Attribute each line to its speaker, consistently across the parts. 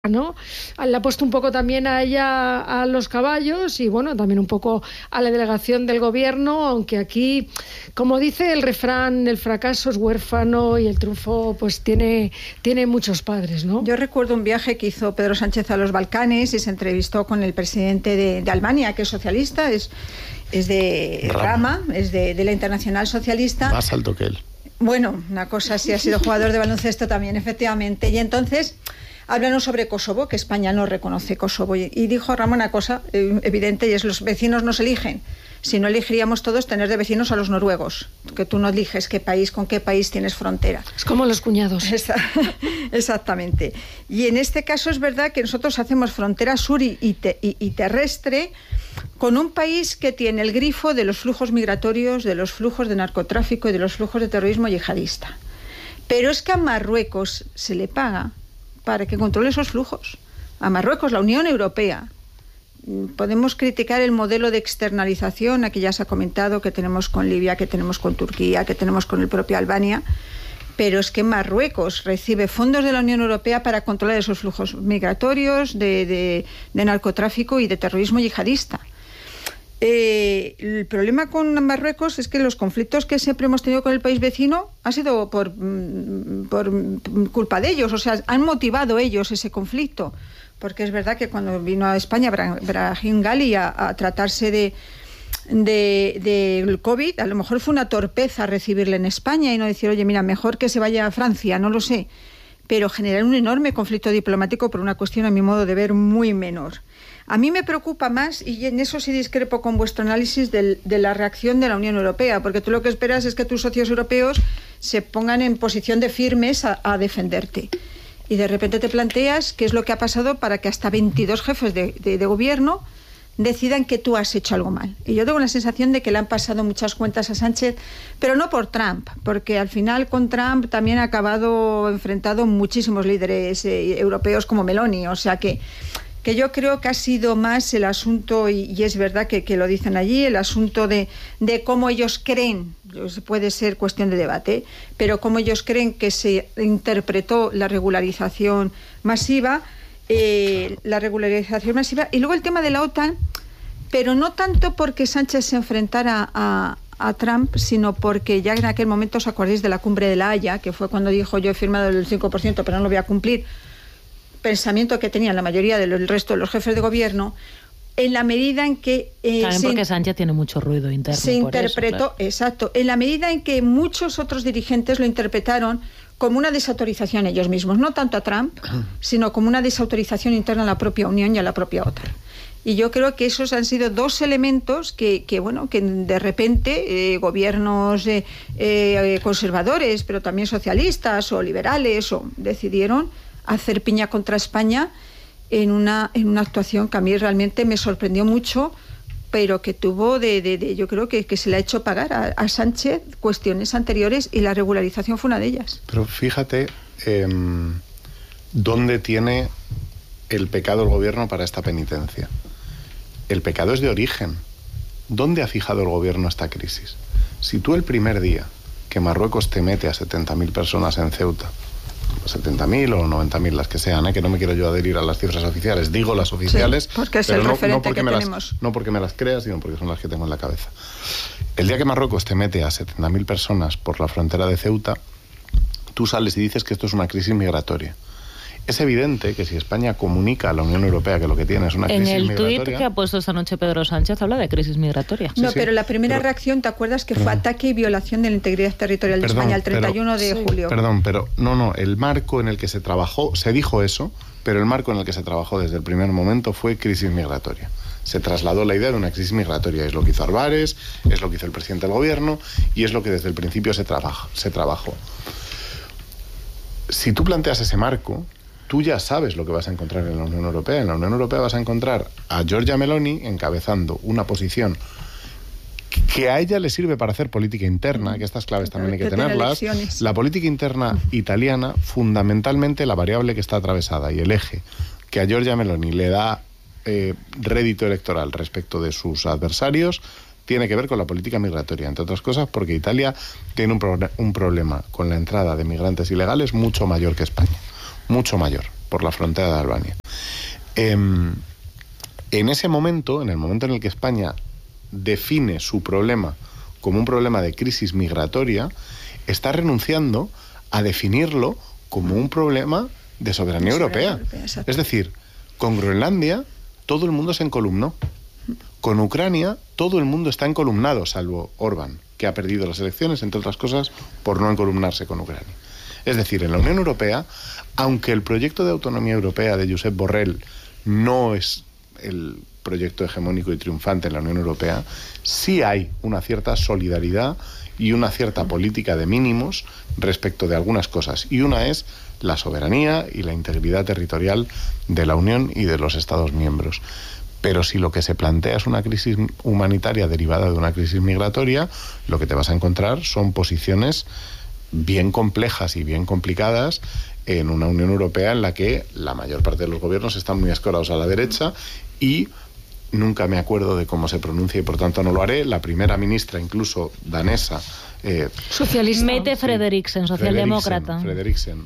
Speaker 1: ¿no? Le ha puesto un poco también a ella a los caballos y bueno, también un poco a la delegación del gobierno, aunque aquí, como dice el refrán, el fracaso es huérfano y el triunfo pues tiene muchos padres, ¿no?
Speaker 2: Yo recuerdo un viaje que hizo Pedro Sánchez a los Balcanes y se entrevistó con el presidente de Albania, que es socialista, es de Rama, es de la Internacional Socialista.
Speaker 3: Más alto que él.
Speaker 2: Bueno, una cosa sí, ha sido jugador de baloncesto también, efectivamente. Y entonces hablaron sobre Kosovo, que España no reconoce Kosovo. Y dijo Rama una cosa evidente, y es: los vecinos nos eligen. Si no, elegiríamos todos tener de vecinos a los noruegos, que tú no eliges con qué país tienes frontera.
Speaker 1: Es como los cuñados.
Speaker 2: Exactamente. Y en este caso es verdad que nosotros hacemos frontera sur y terrestre con un país que tiene el grifo de los flujos migratorios, de los flujos de narcotráfico y de los flujos de terrorismo yihadista. Pero es que a Marruecos se le paga para que controle esos flujos. A Marruecos, la Unión Europea. Podemos criticar el modelo de externalización, aquí ya se ha comentado, que tenemos con Libia, que tenemos con Turquía, que tenemos con el propio Albania, pero es que Marruecos recibe fondos de la Unión Europea para controlar esos flujos migratorios, de narcotráfico y de terrorismo yihadista. El problema con Marruecos es que los conflictos que siempre hemos tenido con el país vecino ha sido por culpa de ellos, o sea, han motivado ellos ese conflicto, porque es verdad que cuando vino a España Brahim Ghali a tratarse del COVID, a lo mejor fue una torpeza recibirle en España y no decir, oye, mira, mejor que se vaya a Francia, no lo sé, pero generar un enorme conflicto diplomático por una cuestión, a mi modo de ver, muy menor. A mí me preocupa más, y en eso sí discrepo con vuestro análisis, de la reacción de la Unión Europea, porque tú lo que esperas es que tus socios europeos se pongan en posición de firmes a defenderte. Y de repente te planteas qué es lo que ha pasado para que hasta 22 jefes de gobierno decidan que tú has hecho algo mal. Y yo tengo la sensación de que le han pasado muchas cuentas a Sánchez, pero no por Trump, porque al final con Trump también ha acabado enfrentado muchísimos líderes europeos como Meloni, o sea que yo creo que ha sido más el asunto, y es verdad que lo dicen allí, el asunto de cómo ellos creen, puede ser cuestión de debate, pero cómo ellos creen que se interpretó la regularización masiva, y luego el tema de la OTAN, pero no tanto porque Sánchez se enfrentara a Trump, sino porque ya en aquel momento, os acordáis de la cumbre de La Haya, que fue cuando dijo: yo he firmado el 5%, pero no lo voy a cumplir, pensamiento que tenían la mayoría del resto de los jefes de gobierno, en la medida en que
Speaker 4: también porque Sánchez tiene mucho ruido interno.
Speaker 2: Se interpretó, claro. Exacto, en la medida en que muchos otros dirigentes lo interpretaron como una desautorización ellos mismos, no tanto a Trump, sino como una desautorización interna a la propia Unión y a la propia OTAN. Y yo creo que esos han sido dos elementos que de repente gobiernos conservadores, pero también socialistas o liberales, decidieron hacer piña contra España en una actuación que a mí realmente me sorprendió mucho, pero que tuvo yo creo que se le ha hecho pagar a Sánchez cuestiones anteriores, y la regularización fue una de ellas.
Speaker 3: Pero fíjate dónde tiene el pecado el gobierno para esta penitencia. El pecado es de origen. ¿Dónde ha fijado el gobierno esta crisis? Si tú el primer día que Marruecos te mete a 70.000 personas en Ceuta, 70.000 o 90.000, las que sean, que no me quiero yo adherir a las cifras oficiales, digo las oficiales,
Speaker 2: sí, porque es el referente que tenemos.
Speaker 3: No porque me las creas, sino porque son las que tengo en la cabeza. El día que Marruecos te mete a 70.000 personas por la frontera de Ceuta, tú sales y dices que esto es una crisis migratoria. Es evidente que si España comunica a la Unión Europea que lo que tiene es una crisis migratoria...
Speaker 4: En el tuit que ha puesto esta noche Pedro Sánchez habla de crisis migratoria.
Speaker 2: No, sí, pero la primera reacción, ¿te acuerdas que fue ataque y violación de la integridad territorial de España el 31 de julio?
Speaker 3: Perdón, pero no, el marco en el que se trabajó, se dijo eso, pero el marco en el que se trabajó desde el primer momento fue crisis migratoria. Se trasladó la idea de una crisis migratoria. Es lo que hizo Álvarez, es lo que hizo el presidente del gobierno y es lo que desde el principio se trabajó. Si tú planteas ese marco, tú ya sabes lo que vas a encontrar en la Unión Europea. En la Unión Europea vas a encontrar a Giorgia Meloni encabezando una posición que a ella le sirve para hacer política interna, que estas claves también hay que tenerlas. La política interna italiana, fundamentalmente la variable que está atravesada y el eje que a Giorgia Meloni le da rédito electoral respecto de sus adversarios, tiene que ver con la política migratoria, entre otras cosas porque Italia tiene un problema con la entrada de migrantes ilegales mucho mayor que España. Mucho mayor. por la frontera de Albania. En ese momento, en el momento en el que España define su problema como un problema de crisis migratoria, está renunciando a definirlo como un problema de soberanía europea. Es decir, con Groenlandia todo el mundo se encolumnó. Con Ucrania todo el mundo está encolumnado, salvo Orbán, que ha perdido las elecciones, entre otras cosas, por no encolumnarse con Ucrania. Es decir, en la Unión Europea, aunque el proyecto de autonomía europea de Josep Borrell no es el proyecto hegemónico y triunfante en la Unión Europea, sí hay una cierta solidaridad y una cierta política de mínimos respecto de algunas cosas. Y una es la soberanía y la integridad territorial de la Unión y de los Estados miembros. Pero si lo que se plantea es una crisis humanitaria derivada de una crisis migratoria, lo que te vas a encontrar son posiciones bien complejas y bien complicadas en una Unión Europea en la que la mayor parte de los gobiernos están muy escorados a la derecha y nunca me acuerdo de cómo se pronuncia y por tanto no lo haré. La primera ministra, incluso danesa,
Speaker 1: socialista,
Speaker 4: Mette Frederiksen, socialdemócrata.
Speaker 3: Frederiksen.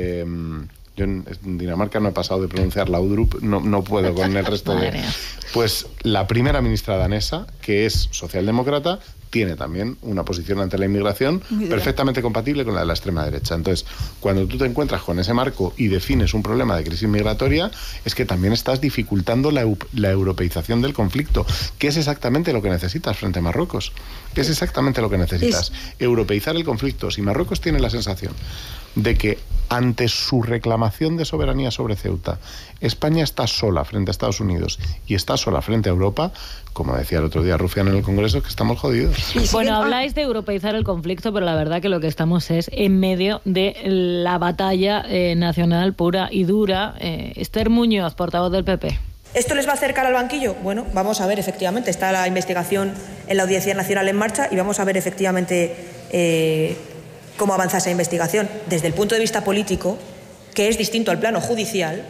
Speaker 3: Yo en Dinamarca no he pasado de pronunciar Laudrup, no puedo con el resto de... Pues la primera ministra danesa, que es socialdemócrata, tiene también una posición ante la inmigración perfectamente compatible con la de la extrema derecha. Entonces, cuando tú te encuentras con ese marco y defines un problema de crisis migratoria, es que también estás dificultando la europeización del conflicto, que es exactamente lo que necesitas frente a Marruecos. Es exactamente lo que necesitas. Europeizar el conflicto. Si Marruecos tiene la sensación de que ante su reclamación de soberanía sobre Ceuta, España está sola frente a Estados Unidos y está sola frente a Europa, como decía el otro día Rufián en el Congreso, que estamos jodidos.
Speaker 4: Bueno, habláis de europeizar el conflicto, pero la verdad que lo que estamos es en medio de la batalla nacional pura y dura. Esther Muñoz, portavoz del PP.
Speaker 5: ¿Esto les va a acercar al banquillo? Bueno, vamos a ver, efectivamente. Está la investigación en la Audiencia Nacional en marcha y vamos a ver efectivamente cómo avanza esa investigación. Desde el punto de vista político, que es distinto al plano judicial,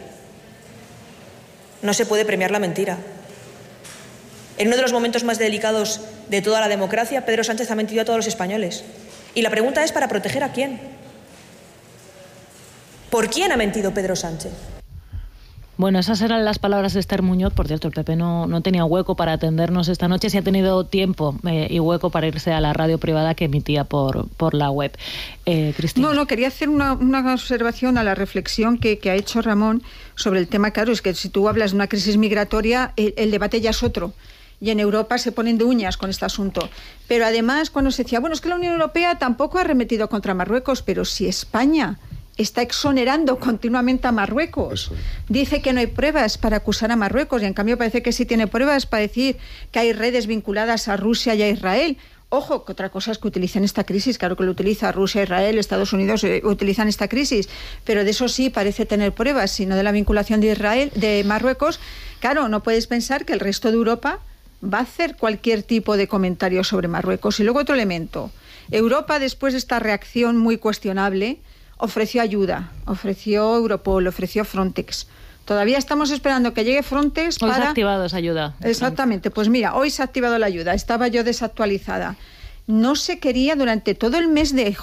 Speaker 5: no se puede premiar la mentira. En uno de los momentos más delicados de toda la democracia, Pedro Sánchez ha mentido a todos los españoles. Y la pregunta es, ¿para proteger a quién? ¿Por quién ha mentido Pedro Sánchez?
Speaker 4: Bueno, esas eran las palabras de Esther Muñoz. Por cierto, el PP no tenía hueco para atendernos esta noche, sí ha tenido tiempo y hueco para irse a la radio privada que emitía por la web. Cristina.
Speaker 2: No, quería hacer una observación a la reflexión que ha hecho Ramón sobre el tema. Claro, es que si tú hablas de una crisis migratoria, el debate ya es otro. Y en Europa se ponen de uñas con este asunto. Pero además, cuando se decía, bueno, es que la Unión Europea tampoco ha arremetido contra Marruecos, pero si España está exonerando continuamente a Marruecos.
Speaker 3: Eso.
Speaker 2: Dice que no hay pruebas para acusar a Marruecos y en cambio parece que sí tiene pruebas para decir que hay redes vinculadas a Rusia y a Israel. Ojo, que otra cosa es que utilicen esta crisis, claro que lo utiliza Rusia, Israel, Estados Unidos utilizan esta crisis, pero de eso sí parece tener pruebas, sino de la vinculación de Israel, de Marruecos. Claro, no puedes pensar que el resto de Europa va a hacer cualquier tipo de comentario sobre Marruecos. Y luego otro elemento. Europa, después de esta reacción muy cuestionable, ofreció ayuda, ofreció Europol, ofreció Frontex. Todavía estamos esperando que llegue Frontex para...
Speaker 4: Hoy se ha activado esa ayuda.
Speaker 2: Exactamente, pues mira, hoy se ha activado la ayuda, estaba yo desactualizada. No se quería durante todo el mes de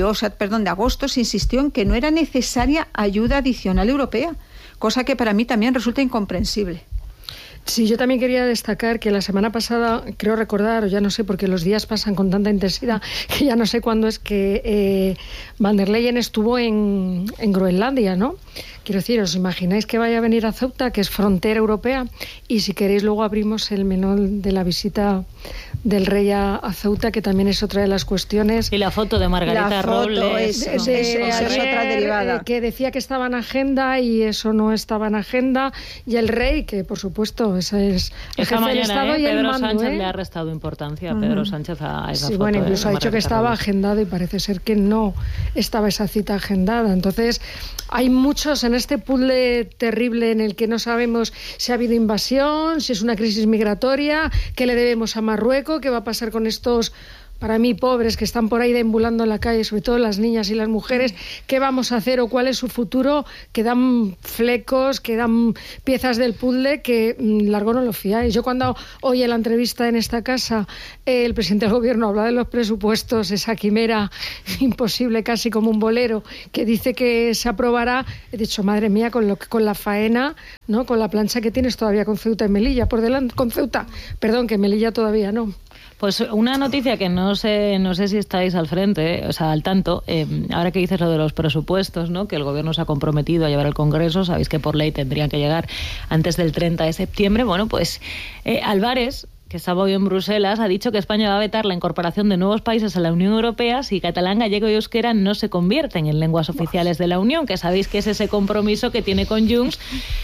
Speaker 2: de agosto, se insistió en que no era necesaria ayuda adicional europea, cosa que para mí también resulta incomprensible.
Speaker 1: Sí, yo también quería destacar que la semana pasada, creo recordar, o ya no sé, porque los días pasan con tanta intensidad, que ya no sé cuándo es que Van der Leyen estuvo en Groenlandia, ¿no? Quiero decir, ¿os imagináis que vaya a venir a Ceuta, que es frontera europea? Y si queréis luego abrimos el menú de la visita del rey a Ceuta, que también es otra de las cuestiones.
Speaker 4: Y la foto de Margarita Robles.
Speaker 2: Esa es otra derivada.
Speaker 1: Que decía que estaba en agenda y eso no estaba en agenda. Y el rey, que por supuesto, ese es el jefe del Estado y el
Speaker 4: Pedro
Speaker 1: mando.
Speaker 4: Sánchez le ha restado importancia a Pedro Sánchez a esa foto.
Speaker 1: Sí, bueno, incluso ha dicho que estaba
Speaker 4: Robles.
Speaker 1: agendado y parece ser que no estaba esa cita agendada. Entonces, hay muchos en este puzzle terrible en el que no sabemos si ha habido invasión, si es una crisis migratoria, qué le debemos a Marruecos, qué va a pasar con estos para mí pobres, que están por ahí deambulando en la calle, sobre todo las niñas y las mujeres, qué vamos a hacer o cuál es su futuro, que dan flecos, que dan piezas del puzzle que largo no lo fiáis. Yo cuando oí en la entrevista en esta casa el presidente del gobierno habla de los presupuestos, esa quimera imposible, casi como un bolero, que dice que se aprobará, he dicho, madre mía, con la faena, ¿no? Con la plancha que tienes todavía con Ceuta y Melilla por delante, con Ceuta, perdón, que Melilla todavía no.
Speaker 4: Pues una noticia que no sé si estáis al frente, o sea, al tanto, ahora que dices lo de los presupuestos, ¿no? Que el gobierno se ha comprometido a llevar al Congreso, sabéis que por ley tendrían que llegar antes del 30 de septiembre, bueno, pues Álvarez, que estaba hoy en Bruselas, ha dicho que España va a vetar la incorporación de nuevos países a la Unión Europea si catalán, gallego y euskera no se convierten en lenguas oficiales de la Unión, que sabéis que es ese compromiso que tiene con Junts.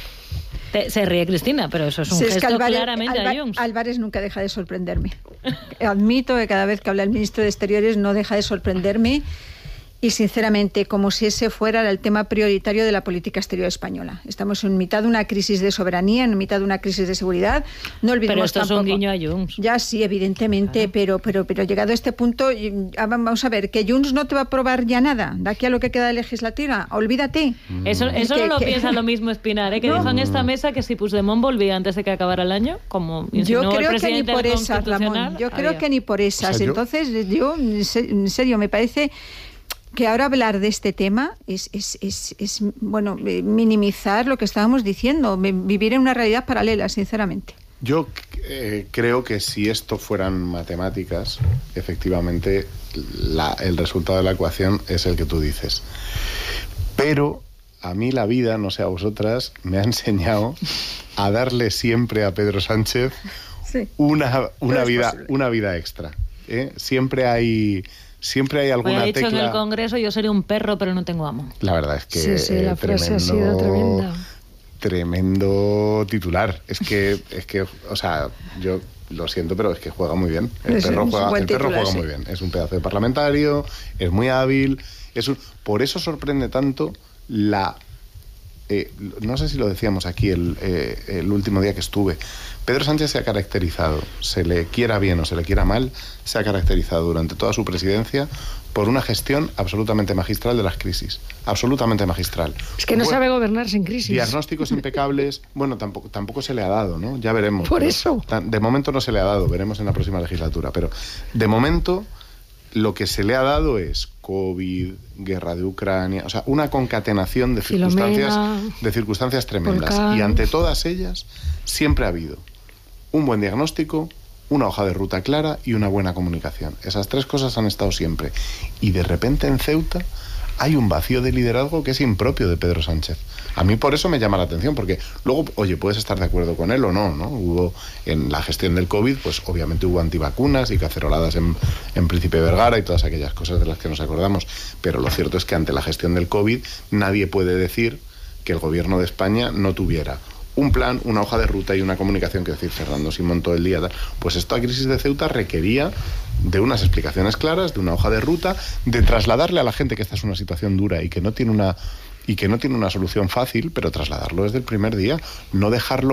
Speaker 4: Se ríe Cristina, pero eso es un gesto claramente a Junts.
Speaker 2: Álvarez nunca deja de sorprenderme. Admito que cada vez que habla el ministro de Exteriores no deja de sorprenderme. Y sinceramente, como si ese fuera el tema prioritario de la política exterior española. Estamos en mitad de una crisis de soberanía, en mitad de una crisis de seguridad. No olvidemos
Speaker 4: pero esto
Speaker 2: tampoco,
Speaker 4: es un guiño a Junts.
Speaker 2: Ya sí, evidentemente, claro. pero llegado a este punto, vamos a ver, que Junts no te va a aprobar ya nada, de aquí a lo que queda de legislatura, olvídate.
Speaker 4: Eso no lo piensa lo mismo Espinar, que no. Dijo en esta mesa que si Puigdemont volvía antes de que acabara el año, como
Speaker 2: yo creo que ni por esas, Ramón, yo creo que ni por esas. O sea, entonces, yo, en serio, me parece que ahora hablar de este tema es bueno, minimizar lo que estábamos diciendo, vivir en una realidad paralela, sinceramente.
Speaker 3: Yo creo que si esto fueran matemáticas, efectivamente el resultado de la ecuación es el que tú dices. Pero a mí la vida, no sé a vosotras, me ha enseñado a darle siempre a Pedro Sánchez sí, una vida extra. Siempre hay alguna
Speaker 4: he dicho
Speaker 3: tecla.
Speaker 4: En el Congreso yo sería un perro, pero no tengo amo.
Speaker 3: La verdad es que
Speaker 1: sí, la frase ha sido tremenda.
Speaker 3: Tremendo titular. Es que, o sea, yo lo siento, pero es que juega muy bien. El perro juega muy bien. Es un pedazo de parlamentario, es muy hábil. Por eso sorprende tanto no sé si lo decíamos aquí el último día que estuve. Pedro Sánchez se ha caracterizado, se le quiera bien o se le quiera mal, se ha caracterizado durante toda su presidencia por una gestión absolutamente magistral de las crisis. Absolutamente magistral.
Speaker 1: Es que no sabe gobernar sin crisis.
Speaker 3: Diagnósticos impecables, bueno, tampoco se le ha dado, ¿no? Ya veremos.
Speaker 1: Por eso.
Speaker 3: De momento no se le ha dado, veremos en la próxima legislatura. Pero de momento lo que se le ha dado es COVID, guerra de Ucrania, o sea, una concatenación de circunstancias tremendas. Volcán. Y ante todas ellas siempre ha habido un buen diagnóstico, una hoja de ruta clara y una buena comunicación. Esas tres cosas han estado siempre. Y de repente en Ceuta hay un vacío de liderazgo que es impropio de Pedro Sánchez. A mí por eso me llama la atención, porque luego, oye, puedes estar de acuerdo con él o no, ¿no? Hubo en la gestión del COVID, pues obviamente hubo antivacunas y caceroladas en Príncipe Vergara y todas aquellas cosas de las que nos acordamos. Pero lo cierto es que ante la gestión del COVID nadie puede decir que el gobierno de España no tuviera un plan, una hoja de ruta y una comunicación, que decir, Fernando Simón todo el día. Pues esta crisis de Ceuta requería de unas explicaciones claras, de una hoja de ruta, de trasladarle a la gente que esta es una situación dura y que no tiene una solución fácil, pero trasladarlo desde el primer día, no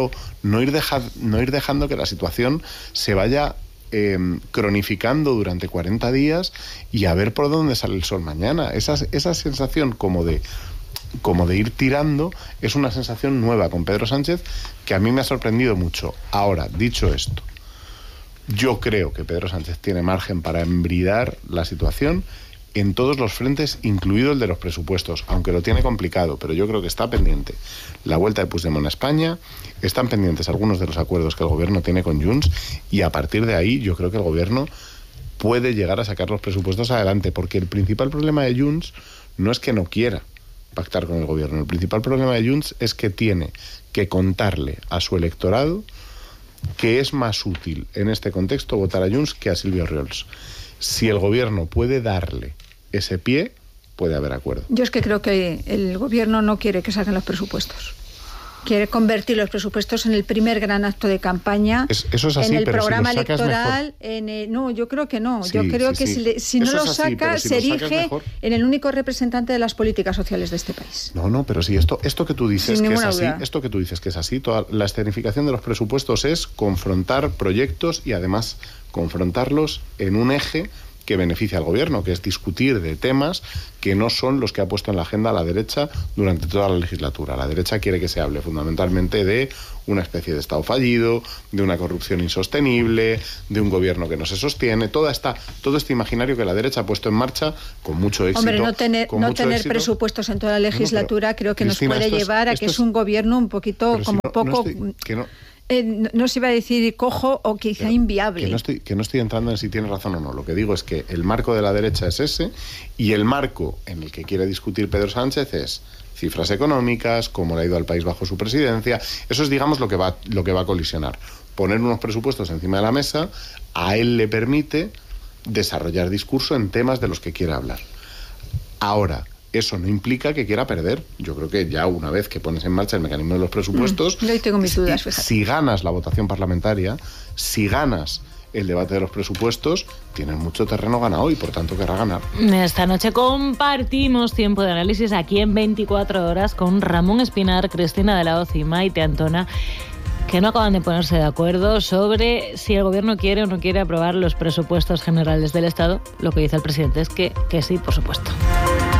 Speaker 3: ir dejando que la situación se vaya cronificando durante 40 días y a ver por dónde sale el sol mañana. Esa sensación como de ir tirando es una sensación nueva con Pedro Sánchez que a mí me ha sorprendido mucho. Ahora, dicho esto, yo creo que Pedro Sánchez tiene margen para embridar la situación en todos los frentes, incluido el de los presupuestos, aunque lo tiene complicado, pero yo creo que está pendiente la vuelta de Puigdemont a España, están pendientes algunos de los acuerdos que el gobierno tiene con Junts, y a partir de ahí yo creo que el gobierno puede llegar a sacar los presupuestos adelante, porque el principal problema de Junts no es que no quiera pactar con el gobierno, el principal problema de Junts es que tiene que contarle a su electorado que es más útil en este contexto votar a Junts que a Silvio Orriols. Si el gobierno puede darle ese pie, puede haber acuerdo.
Speaker 2: Yo es que creo que el gobierno no quiere que salgan los presupuestos. Quiere convertir los presupuestos en el primer gran acto de campaña,
Speaker 3: eso es así,
Speaker 2: en el
Speaker 3: pero
Speaker 2: programa
Speaker 3: si
Speaker 2: electoral. No, yo creo que no. Sí, yo creo que si no lo saca, se erige en el único representante de las políticas sociales de este país.
Speaker 3: No, pero si esto que tú dices que es así, esto que tú dices que es así, toda la escenificación de los presupuestos es confrontar proyectos y además confrontarlos en un eje que beneficia al gobierno, que es discutir de temas que no son los que ha puesto en la agenda la derecha durante toda la legislatura. La derecha quiere que se hable fundamentalmente de una especie de Estado fallido, de una corrupción insostenible, de un gobierno que no se sostiene, todo este imaginario que la derecha ha puesto en marcha con mucho éxito.
Speaker 2: Hombre, no tener presupuestos en toda la legislatura creo que Cristina, nos puede llevar a que es un gobierno un poquito no se iba a decir cojo o quizá inviable.
Speaker 3: Que no estoy entrando en si tiene razón o no. Lo que digo es que el marco de la derecha es ese, y el marco en el que quiere discutir Pedro Sánchez es cifras económicas, cómo le ha ido al país bajo su presidencia. Eso es, digamos, lo que va a colisionar. Poner unos presupuestos encima de la mesa a él le permite desarrollar discurso en temas de los que quiera hablar. Ahora, eso no implica que quiera perder. Yo creo que ya una vez que pones en marcha el mecanismo de los presupuestos,
Speaker 2: yo tengo mis dudas,
Speaker 3: si ganas la votación parlamentaria, si ganas el debate de los presupuestos, tienes mucho terreno ganado y por tanto querrá ganar.
Speaker 4: Esta noche compartimos tiempo de análisis aquí en 24 horas con Ramón Espinar, Cristina de la Hoz y Maite Antona, que no acaban de ponerse de acuerdo sobre si el gobierno quiere o no quiere aprobar los presupuestos generales del Estado. Lo que dice el presidente es que sí, por supuesto.